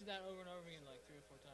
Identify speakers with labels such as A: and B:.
A: do that over and over again, like 3 or 4 times.